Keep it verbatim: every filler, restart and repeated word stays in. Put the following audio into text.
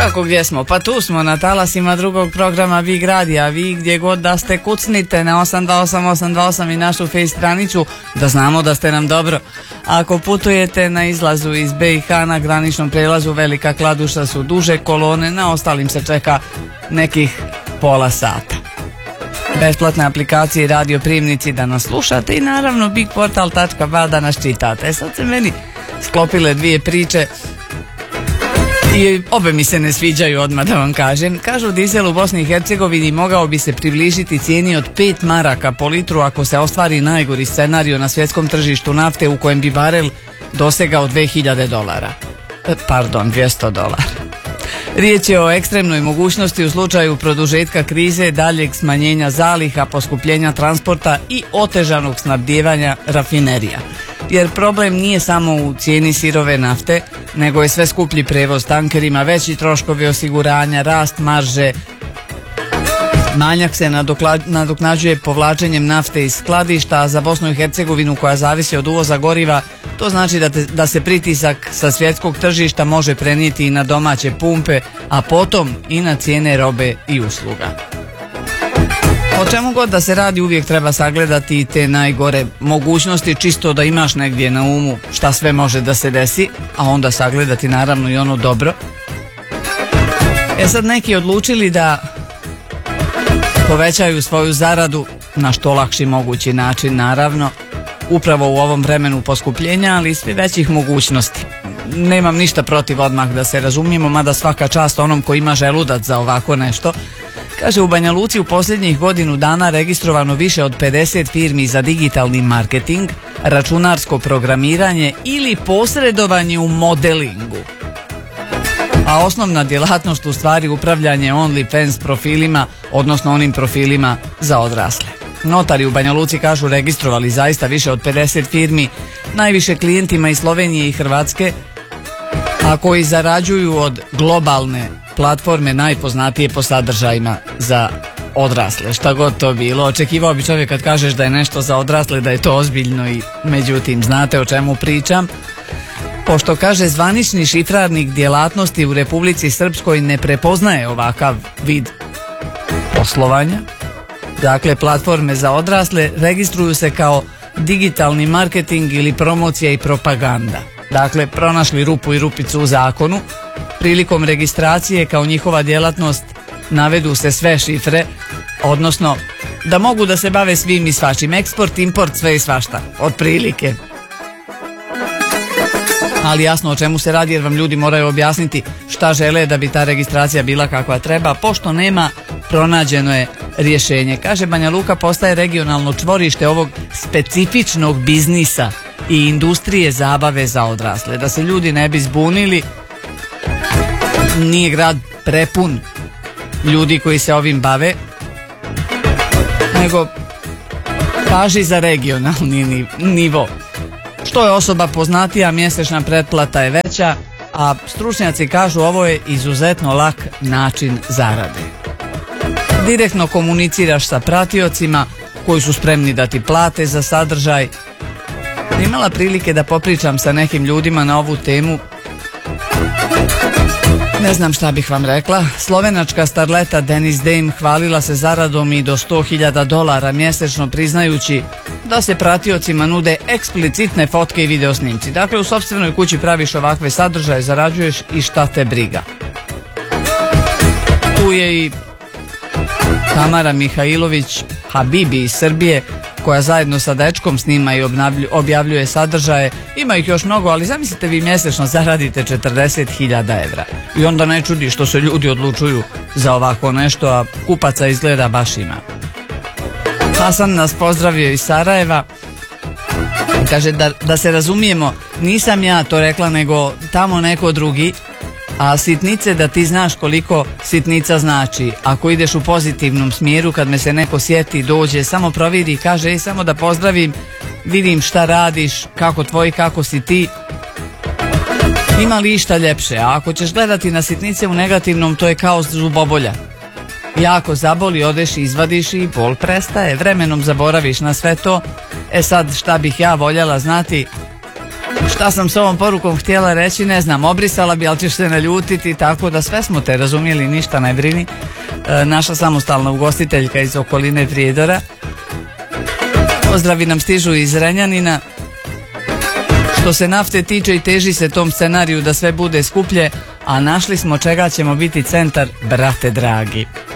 Kako gdje smo? Pa tu smo na talasima drugog programa Big Radija. Vi gdje god da ste, kucnite na osam dva osam osam dva osam i našu face stranicu da znamo da ste nam dobro. Ako putujete na izlazu iz B i H na graničnom prelazu Velika Kladuša su duže kolone, na ostalim se čeka nekih pola sata. Besplatne aplikacije i radio primnici da nas slušate i naravno bigportal tačka ba da nas čitate. E sad se meni sklopile dvije priče i obe mi se ne sviđaju, odmah da vam kažem. Kažu, dizel u Bosni i Hercegovini mogao bi se približiti cijeni od pet maraka po litru ako se ostvari najgori scenario na svjetskom tržištu nafte u kojem bi barel dosegao dve hiljade dolara. Pardon, dvjesto dolara. Riječ je o ekstremnoj mogućnosti u slučaju produžetka krize, daljeg smanjenja zaliha, poskupljenja transporta i otežanog snabdijevanja rafinerija. Jer problem nije samo u cijeni sirove nafte, nego je sve skuplji prevoz tankerima, veći troškovi osiguranja, rast marže. Manjak se nadoknađuje povlačenjem nafte iz skladišta, a za Bosnu i Hercegovinu koja zavisi od uvoza goriva, to znači da, te, da se pritisak sa svjetskog tržišta može prenijeti i na domaće pumpe, a potom i na cijene robe i usluga. O čemu god da se radi, uvijek treba sagledati i te najgore mogućnosti, čisto da imaš negdje na umu šta sve može da se desi, a onda sagledati naravno i ono dobro. E sad, neki odlučili da povećaju svoju zaradu na što lakši mogući način, naravno, upravo u ovom vremenu poskupljenja, ali i sve većih mogućnosti. Nemam ništa protiv, odmah da se razumijemo, mada svaka čast onom ko ima želudac za ovako nešto. Kaže, u Banja Luci u posljednjih godinu dana registrovano više od pedeset firmi za digitalni marketing, računarsko programiranje ili posredovanje u modelingu. A osnovna djelatnost u stvari upravljanje OnlyFans profilima, odnosno onim profilima za odrasle. Notari u Banja Luci kažu registrovali zaista više od pedeset firmi, najviše klijentima iz Slovenije i Hrvatske, a koji zarađuju od globalne platforme najpoznatije po sadržajima za odrasle. Šta god to bilo, očekivao bi čovjek kad kažeš da je nešto za odrasle da je to ozbiljno, i međutim znate o čemu pričam. Pošto, kaže, zvanični šifrarnik djelatnosti u Republici Srpskoj ne prepoznaje ovakav vid poslovanja, dakle platforme za odrasle registruju se kao digitalni marketing ili promocija i propaganda. Dakle, pronašli rupu i rupicu u zakonu. Prilikom registracije kao njihova djelatnost navedu se sve šifre, odnosno da mogu da se bave svim i svačim, eksport, import, sve i svašta, otprilike. Ali jasno o čemu se radi, jer vam ljudi moraju objasniti šta žele da bi ta registracija bila kakva treba. Pošto nema, pronađeno je rješenje. Kaže, Banja Luka postaje regionalno čvorište ovog specifičnog biznisa i industrije zabave za odrasle. Da se ljudi ne bi zbunili, nije grad prepun ljudi koji se ovim bave, nego važi za regionalni nivo. Što je osoba poznatija, mjesečna pretplata je veća, a stručnjaci kažu ovo je izuzetno lak način zarade. Direktno komuniciraš sa pratiocima koji su spremni da ti plate za sadržaj. Imala prilike da popričam sa nekim ljudima na ovu temu. Ne znam šta bih vam rekla. Slovenačka starleta Dennis Dame hvalila se zaradom i do sto hiljada dolara mjesečno, priznajući da se pratiocima nude eksplicitne fotke i video snimci. Dakle, u sopstvenoj kući praviš ovakve sadržaje, zarađuješ i šta te briga. Tu je i Tamara Mihajlović Habibi iz Srbije, koja zajedno sa dečkom snima i objavljuje sadržaje. Ima ih još mnogo, ali zamislite, vi mjesečno zaradite četrdeset hiljada evra. I onda ne čudi što se ljudi odlučuju za ovako nešto, a kupaca izgleda baš ima. Hasan nas pozdravio iz Sarajeva. Kaže, da, da se razumijemo, nisam ja to rekla, nego tamo neko drugi. A sitnice, da ti znaš koliko sitnica znači. Ako ideš u pozitivnom smjeru, kad me se neko sjeti, dođe, samo providi i kaže, ej, samo da pozdravim, vidim šta radiš, kako tvoj, kako si ti. Ima li išta ljepše? A ako ćeš gledati na sitnice u negativnom, to je kao zubobolja. Jako zaboli, odeš i izvadiš i bol prestaje. Vremenom zaboraviš na sve to. E sad, šta bih ja voljela znati? Šta sam s ovom porukom htjela reći, ne znam, obrisala bi, ali ćeš se naljutiti, tako da sve smo te razumjeli, ništa ne brini. E, naša samostalna ugostiteljka iz okoline Prijedora. Pozdravi nam stižu iz Renjanina. Što se nafte tiče i teži se tom scenariju da sve bude skuplje, a našli smo čega ćemo biti centar, brate dragi.